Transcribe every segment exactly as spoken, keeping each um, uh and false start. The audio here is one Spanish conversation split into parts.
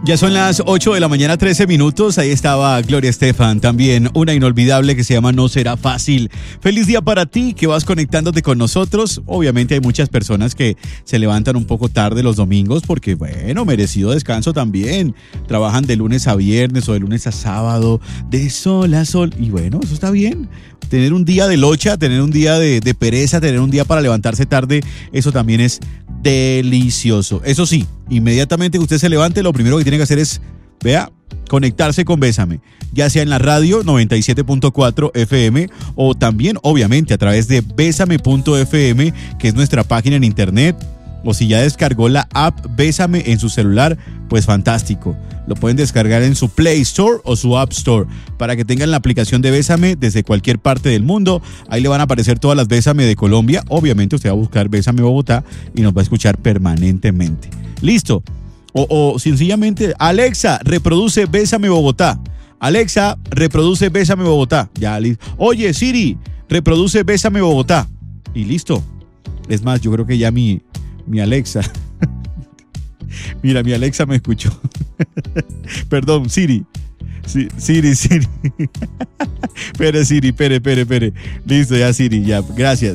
Ya son las ocho de la mañana, trece minutos. Ahí estaba Gloria Estefan, también una inolvidable que se llama No Será Fácil. Feliz día para ti que vas conectándote con nosotros. Obviamente hay muchas personas que se levantan un poco tarde los domingos porque, bueno, merecido descanso también. Trabajan de lunes a viernes o de lunes a sábado, de sol a sol. Y bueno, eso está bien. Tener un día de locha, tener un día de, de pereza, tener un día para levantarse tarde, eso también es delicioso. Eso sí, inmediatamente que usted se levante, lo primero que tiene que hacer es, vea, conectarse con Bésame, ya sea en la radio noventa y siete punto cuatro F M o también, obviamente, a través de bésame punto f m, que es nuestra página en internet, o si ya descargó la app Bésame en su celular, pues fantástico. Lo pueden descargar en su Play Store o su App Store para que tengan la aplicación de Bésame desde cualquier parte del mundo. Ahí le van a aparecer todas las Bésame de Colombia. Obviamente usted va a buscar Bésame Bogotá y nos va a escuchar permanentemente. Listo. O, o sencillamente, Alexa, reproduce Bésame Bogotá. Alexa, reproduce Bésame Bogotá. Ya, listo. Oye, Siri, reproduce Bésame Bogotá. Y listo. Es más, yo creo que ya mi, mi Alexa... Mira, mi Alexa me escuchó. Perdón, Siri. Sí, Siri, Siri. Espere, Siri, espere, espere, espere. Listo, ya, Siri, ya. Gracias.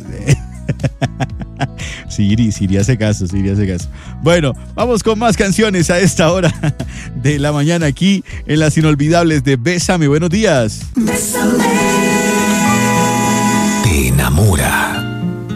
Siri, Siri hace caso, Siri hace caso. Bueno, vamos con más canciones a esta hora de la mañana aquí en las inolvidables de Bésame. Buenos días. Bésame. Te enamora.